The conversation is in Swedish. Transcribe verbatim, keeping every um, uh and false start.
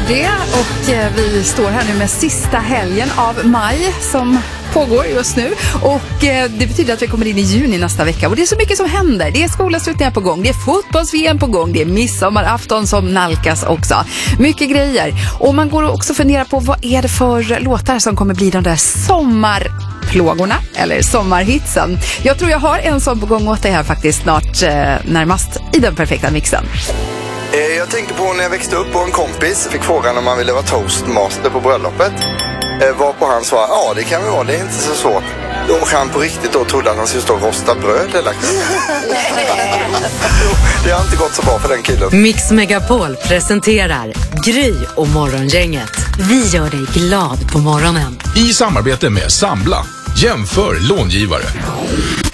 det, och eh, vi står här nu med sista helgen av maj som pågår just nu, och eh, det betyder att vi kommer in i juni nästa vecka, och det är så mycket som händer. Det är skolavslutningar på gång, det är fotbolls-V M på gång, det är midsommarafton som nalkas också. Mycket grejer, och man går också fundera på vad är det för låtar som kommer bli de där sommarplågorna eller sommarhitsen. Jag tror jag har en sån på gång åt dig här faktiskt snart, eh, närmast i den perfekta mixen. Jag tänkte på när jag växte upp, och en kompis fick frågan om han ville vara toastmaster på bröllopet. Var på han svarade, ja det kan vi vara, det är inte så svårt. Och han på riktigt då trodde att han skulle stå och rosta bröd eller. Det har inte gått så bra för den killen. Mix Megapol presenterar Gry och Morgongänget. Vi gör dig glad på morgonen. I samarbete med Sambla. Jämför långivare.